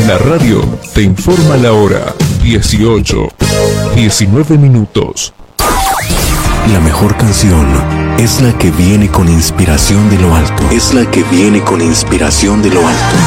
La radio te informa la hora. 18:19 minutos. La mejor canción es la que viene con inspiración de lo alto. Es la que viene con inspiración de lo alto.